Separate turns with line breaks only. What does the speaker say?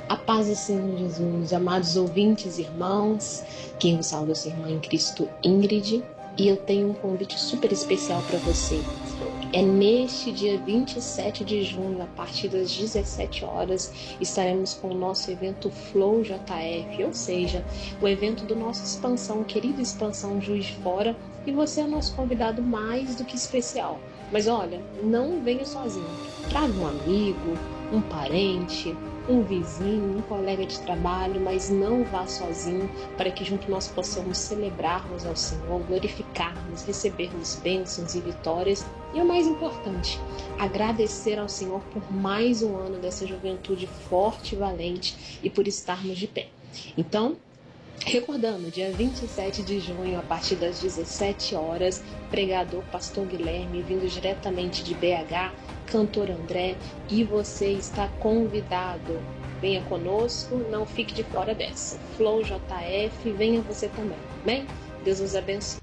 A paz do Senhor Jesus, amados ouvintes, irmãos, quem vos salva é a sua irmã em Cristo, Ingrid, e eu tenho um convite super especial para você. É neste dia 27 de junho, a partir das 17 horas, estaremos com o nosso evento Flow JF, ou seja, o evento do nosso Expansão, querida Expansão Juiz de Fora, e você é nosso convidado mais do que especial. Mas olha, não venha sozinho, traga um amigo, um parente, um vizinho, um colega de trabalho, mas não vá sozinho, para que junto nós possamos celebrarmos ao Senhor, glorificarmos, recebermos bênçãos e vitórias e o mais importante, agradecer ao Senhor por mais um ano dessa juventude forte e valente e por estarmos de pé. Então, recordando, dia 27 de junho, a partir das 17 horas, pregador Pastor Guilherme, vindo diretamente de BH, cantor André, e você está convidado. Venha conosco, não fique de fora dessa. Flow JF, venha você também. Amém? Deus os abençoe.